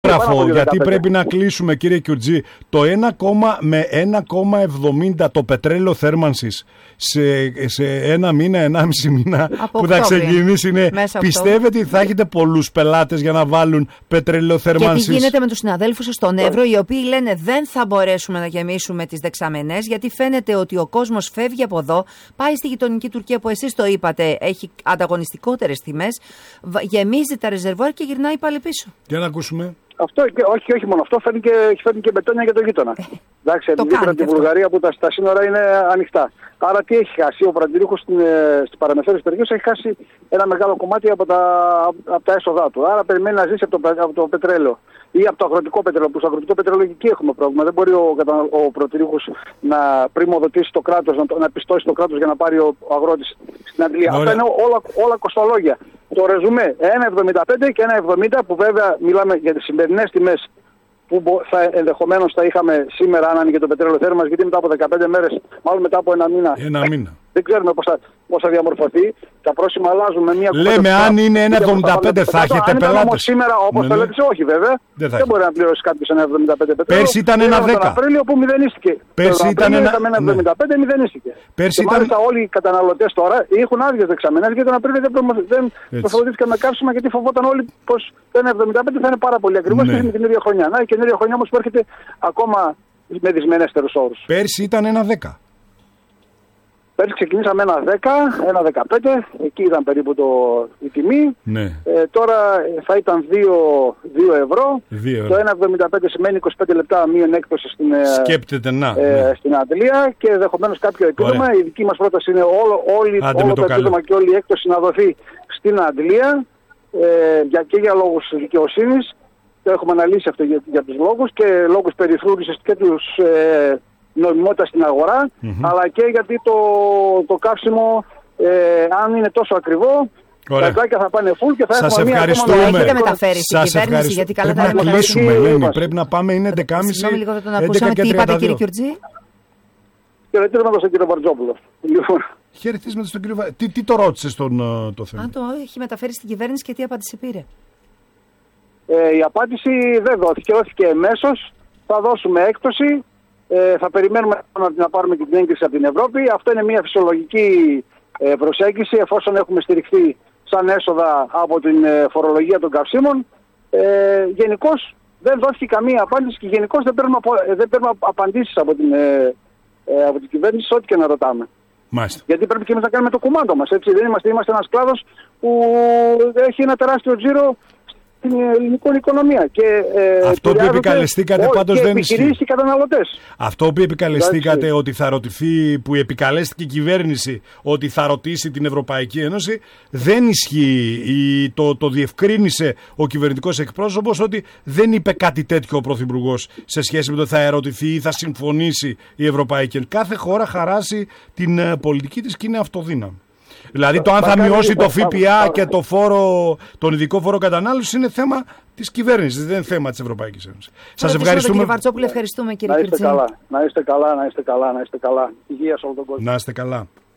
Γιατί πρέπει να κλείσουμε, κύριε Κιουρτζή, το 1,70 το πετρέλαιο θέρμανσης σε ένα μήνα, 1,5 μήνα από που θα ξεκινήσει. Πιστεύετε ότι θα έχετε πολλούς πελάτες για να βάλουν πετρέλαιο θέρμανσης? Και τι γίνεται με τους συναδέλφους σας στον Εύρο, οι οποίοι λένε δεν θα μπορέσουμε να γεμίσουμε τις δεξαμενές, γιατί φαίνεται ότι ο κόσμος φεύγει από εδώ, πάει στη γειτονική Τουρκία που εσείς το είπατε, έχει ανταγωνιστικότερες τιμές, γεμίζει τα ρεζερβουάρ και γυρνάει πάλι πίσω. Για να ακούσουμε. Αυτό και όχι μόνο αυτό, φέρνει και μπετόνια για τον γείτονα. Εντάξει, αντιλήφθηκα από τη Βουλγαρία που τα σύνορα είναι ανοιχτά. Άρα τι έχει χάσει? Ο Πραντηρούχος στην παραμεθόρηση περιοχή έχει χάσει ένα μεγάλο κομμάτι από τα έσοδά του. Άρα περιμένει να ζήσει από το πετρέλαιο ή από το αγροτικό πετρέλαιο. Που στο αγροτικό πετρέλαιο εκεί έχουμε πρόβλημα. Δεν μπορεί ο Πραντηρούχος να πρημοδοτήσει το κράτος, να πιστώσει το κράτος για να πάρει ο αγρότης στην Αγγλία. Αυτά είναι όλα κοστολόγια. Το ρεζουμέ 1,75 και 1,70 που βέβαια μιλάμε για τις σημερινές τιμές που ενδεχομένως θα είχαμε σήμερα αν άνοιγε το πετρέλαιο θέρμανσης, γιατί μετά από 15 μέρες, μάλλον μετά από ένα μήνα. Δεν ξέρουμε πώς θα διαμορφωθεί. Τα πρόσημα αλλάζουν με μια κουβέντα. Λέμε αν είναι 1,75 θα έχετε πελάτες. Όμως σήμερα, όπως το λέτε, όχι βέβαια. Δεν μπορεί να πληρώσει κάποιος 1,75 πετρέλαιο. Πέρσι ήταν 1,10. Τον Απρίλιο που μηδενίστηκε. Πέρσι ήταν 1,75 μηδενίστηκε. Και μάλιστα όλοι οι καταναλωτές τώρα έχουν άδειες δεξαμενές, γιατί τον Απρίλιο δεν προφοδοτήθηκαν με καύσιμα, γιατί φοβόταν όλοι πως το 1,75 θα είναι πάρα πολύ ακριβώς και είναι την ίδια χρονιά. Να, η καινούργια χρονιά όμως που έρχεται ακόμα με δυσμενέστερους όρους. Πέρσι ήταν 1,10. Πέρσι ξεκινήσαμε 1,10, 1,15, εκεί ήταν περίπου η τιμή. Ναι. Τώρα θα ήταν 2 ευρώ. Το 1,75 σημαίνει 25 λεπτά μείον έκπτωση στην Αντλία και ενδεχομένως κάποιο επίδομα. Η δική μας πρόταση είναι όλο το επίδομα και όλη η έκπτωση να δοθεί στην Αντλία και για λόγους δικαιοσύνης. Το έχουμε αναλύσει αυτό για τους λόγους και λόγους περιφρούρησης και τους νομιμότητα στην αγορά, αλλά και γιατί το καύσιμο, αν είναι τόσο ακριβό, τα τζάκια θα πάνε full και θα έχουμε μια ακόμα. Έχετε μεταφέρει στην κυβέρνηση, γιατί καλά τα λέμε. Κλείσουμε, πρέπει να πάμε, είναι 11.30. Συγγνώμη λίγο, θα τον ακούσαμε. Τι είπατε, κύριε Κιουρτζή? Χαιρετίσματα στον κύριο Βαρτζόπουλο. Χαιρετίσματα στον κύριο Βαρτζόπουλο. Τι το ρώτησε το θέμα? Αν το έχει μεταφέρει στην κυβέρνηση και τι απάντηση πήρε? Η απάντηση δεν δόθηκε εμέσως. Θα δώσουμε έκπτωση. Θα περιμένουμε να πάρουμε και την έγκριση από την Ευρώπη. Αυτό είναι μια φυσιολογική προσέγγιση, εφόσον έχουμε στηριχθεί σαν έσοδα από την φορολογία των καυσίμων. Γενικώς δεν δόθηκε καμία απάντηση και γενικώς δεν παίρνουμε απαντήσεις από την κυβέρνηση σε ό,τι και να ρωτάμε. Μάλιστα. Γιατί πρέπει και εμείς να κάνουμε το κουμάντο μας. Έτσι. Δεν είμαστε ένας κλάδος που έχει ένα τεράστιο τζίρο στην ελληνική οικονομία. Και, αυτό που επικαλεστήκατε πάντως δεν ισχύει. Και καταναλωτές. Αυτό που επικαλεστήκατε ότι θα ρωτηθεί, που επικαλέστηκε η κυβέρνηση ότι θα ρωτήσει την Ευρωπαϊκή Ένωση, δεν ισχύει. Το διευκρίνησε ο κυβερνητικός εκπρόσωπος ότι δεν είπε κάτι τέτοιο ο Πρωθυπουργός σε σχέση με το θα ερωτηθεί ή θα συμφωνήσει η Ευρωπαϊκή Ένωση. Κάθε χώρα χαράσει την πολιτική της και είναι αυτοδύναμη. Δηλαδή το αν θα μειώσει το ΦΠΑ και τον ειδικό φόρο κατανάλωσης είναι θέμα της κυβέρνησης, δεν είναι θέμα της Ευρωπαϊκής Ένωσης. Σας ευχαριστούμε. Κύριε Βαρτζόπουλε, ευχαριστούμε κύριε Κιουρτζή. Να είστε καλά. Υγεία σε όλο τον κόσμο. Να είστε καλά.